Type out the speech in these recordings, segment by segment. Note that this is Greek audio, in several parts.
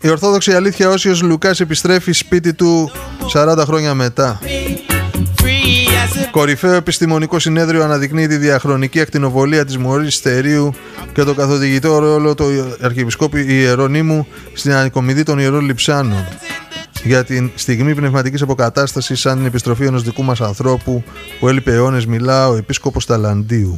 Η ορθόδοξη αλήθεια Όσιος Λουκάς επιστρέφει σπίτι του 40 χρόνια μετά. Κορυφαίο επιστημονικό συνέδριο αναδεικνύει τη διαχρονική ακτινοβολία της μορφής στερίου και το καθοδηγητό ρόλο του Αρχιεπισκόπου Ιερονύμου στην ανοικομιδή των Ιερών Λειψάνων για την στιγμή πνευματικής αποκατάστασης σαν την επιστροφή ενός δικού μας ανθρώπου που έλειπε αιώνες, μιλά ο Επίσκοπος Ταλαντίου.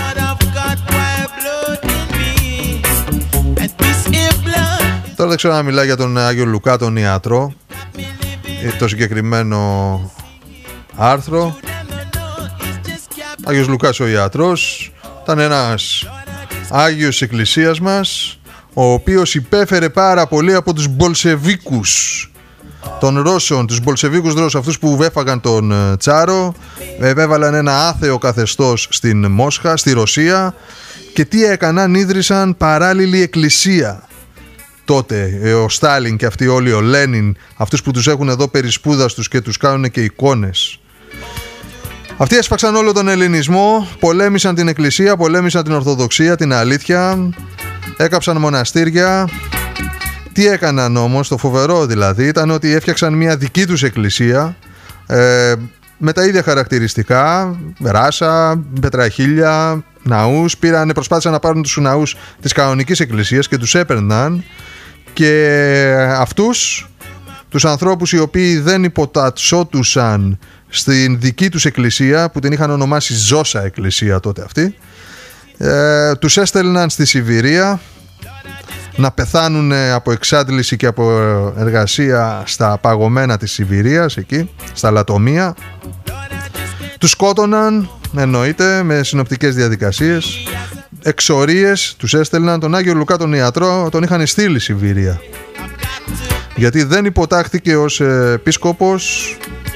Τώρα δεν ξέρω να μιλά για τον Άγιο Λουκά τον ιατρό, το συγκεκριμένο άρθρο. Άγιος Λουκάς ο ιατρός ήταν ένας Άγιος της Εκκλησίας μας, ο οποίος υπέφερε πάρα πολύ από τους Μπολσεβίκους των Ρώσων, τους Μπολσεβίκους Ρώσους, αυτούς που βέφαγαν τον Τσάρο, έβαλαν ένα άθεο καθεστώς στην Μόσχα, στη Ρωσία, και τι έκαναν? Ίδρυσαν παράλληλη εκκλησία. Τότε ο Στάλιν και αυτοί όλοι, ο Λένιν, αυτούς που τους έχουν εδώ περισπούδαστους και τους κάνουν και εικόνες. Αυτοί έσφαξαν όλο τον ελληνισμό, πολέμησαν την εκκλησία, πολέμησαν την Ορθοδοξία, την αλήθεια, έκαψαν μοναστήρια. Τι έκαναν όμως? Το φοβερό δηλαδή ήταν ότι έφτιαξαν μια δική τους εκκλησία με τα ίδια χαρακτηριστικά, ράσα, πετραχίλια, ναούς. Προσπάθησαν να πάρουν τους ναούς της κανονικής εκκλησίας και τους έπαιρναν, και αυτούς τους ανθρώπους οι οποίοι δεν υποτατσότουσαν στην δική τους εκκλησία, που την είχαν ονομάσει Ζώσα εκκλησία τότε αυτή, τους έστελναν στη Σιβηρία να πεθάνουν από εξάντληση και από εργασία στα παγωμένα της Σιβηρίας, εκεί στα λατομεία. Τους σκότωναν, εννοείται, με συνοπτικές διαδικασίες. Εξορίες τους έστελναν. Τον Άγιο Λουκά τον ιατρό τον είχαν στείλει Σιβηρία, γιατί δεν υποτάχθηκε ως επίσκοπος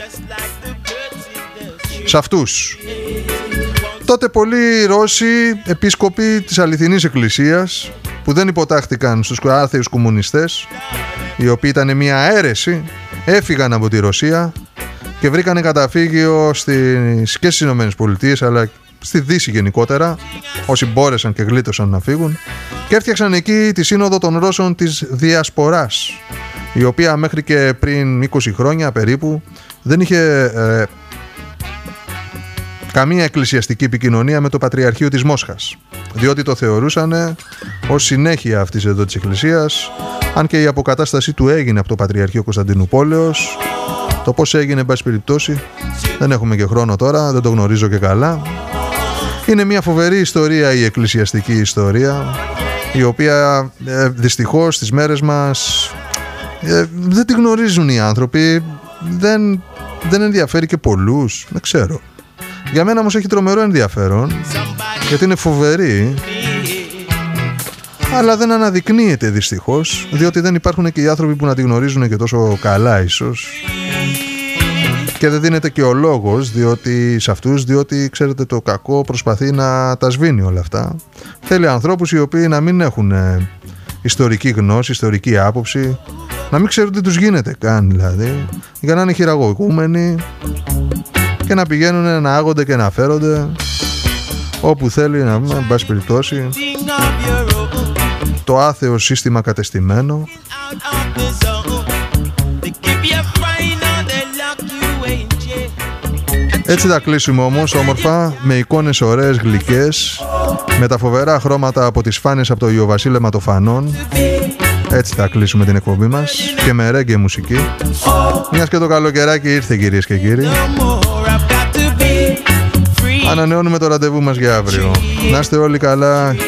σε αυτούς. Τότε πολλοί Ρώσοι επίσκοποι της αληθινής εκκλησίας, που δεν υποτάχθηκαν στους άθεους κομμουνιστές, οι οποίοι ήταν μια αίρεση, έφυγαν από τη Ρωσία και βρήκανε καταφύγιο και στις Ηνωμένες Πολιτείες, αλλά στη Δύση γενικότερα, όσοι μπόρεσαν και γλίτωσαν να φύγουν, και έφτιαξαν εκεί τη Σύνοδο των Ρώσων της Διασποράς, η οποία μέχρι και πριν 20 χρόνια περίπου δεν είχε καμία εκκλησιαστική επικοινωνία με το Πατριαρχείο της Μόσχας, διότι το θεωρούσαν ως συνέχεια αυτής εδώ της εκκλησίας, αν και η αποκατάστασή του έγινε από το Πατριαρχείο Κωνσταντινούπολεως. Το πώς έγινε, εν πάση περιπτώσει, δεν έχουμε και χρόνο τώρα, δεν το γνωρίζω και καλά. Είναι μια φοβερή ιστορία η εκκλησιαστική ιστορία, η οποία δυστυχώς στις μέρες μας δεν τη γνωρίζουν οι άνθρωποι, δεν ενδιαφέρει και πολλούς, δεν ξέρω. Για μένα όμως έχει τρομερό ενδιαφέρον, γιατί είναι φοβερή, αλλά δεν αναδεικνύεται δυστυχώς, διότι δεν υπάρχουν και οι άνθρωποι που να τη γνωρίζουν και τόσο καλά ίσως, και δεν δίνεται και ο λόγος σε αυτούς, διότι ξέρετε, το κακό προσπαθεί να τα σβήνει όλα αυτά. Θέλει ανθρώπους οι οποίοι να μην έχουν ιστορική γνώση, ιστορική άποψη, να μην ξέρουν τι τους γίνεται καν δηλαδή, για να είναι χειραγωγούμενοι και να πηγαίνουν να άγονται και να φέρονται όπου θέλει, να μην, εν πάση περιπτώσει, το άθεο σύστημα κατεστημένο. Έτσι θα κλείσουμε όμως όμορφα, με εικόνες ωραίες, γλυκές, με τα φοβερά χρώματα από τις φάνες από το Ιωβασίλεμα των Φανών. Έτσι θα κλείσουμε την εκπομπή μας, και με ρέγγε μουσική, μιας και το καλοκαιράκι ήρθε, κυρίες και κύριοι. Ανανεώνουμε το ραντεβού μας για αύριο. Να είστε όλοι καλά.